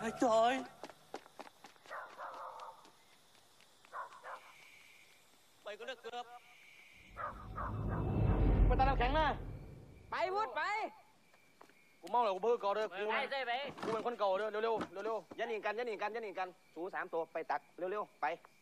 อ้จอยไปก็ได้เกือบไปตาน้ำแข็งนะไปวุฒไปกูเมาเลยกูเพิ่งก่อเด้อกูใช่ไปกูเป็นคนเก่าเด้อเร็วๆเร็วๆอย่าหนีกันสู3 ตัวไปตักเร็วๆไป